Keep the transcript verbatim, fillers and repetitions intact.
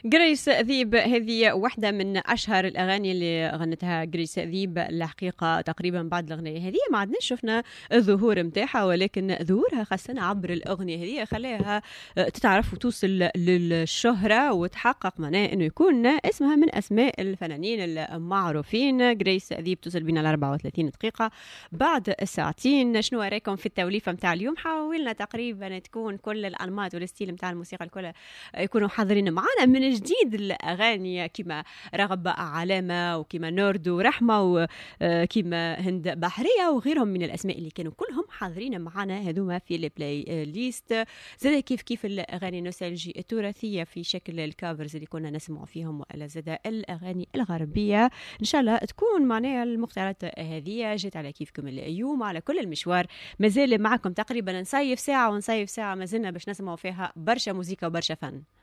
جريس ذيب هذه واحدة من أشهر الأغاني اللي غنتها جريس ذيب. الحقيقة تقريبا بعد الأغنية هذه ما عدناش شفنا الظهور متاعها، ولكن ظهورها خاصة عبر الأغنية هذه خلاها تتعرف وتوصل للشهرة وتحقق معناه أنه يكون اسمها من أسماء الفنانين المعروفين. جريس ذيب توصل بنا ل أربعة وثلاثين دقيقة بعد الساعتين. شنو رايكم في التوليفة متاع اليوم؟ حاولنا تقريبا تكون كل الأنماط والستيل متاع الموسيقى الكل يكونوا حاضرين معنا من جديد. الأغاني كما رغب علامة وكما نورد ورحمة وكما هند بحرية وغيرهم من الأسماء اللي كانوا كلهم حاضرين معنا هذوما في البلاي ليست. زاد كيف كيف الأغاني النوستالجي التراثية في شكل الكافرز اللي كنا نسمع فيهم، ولا زاد الأغاني الغربية. إن شاء الله تكون معناها المختارات هذه جت على كيفكم اليوم على كل المشوار. مازال معكم تقريبا نصيف ساعة ونصيف ساعة، مازلنا باش نسمعوا فيها برشا موسيقى وبرشا فن.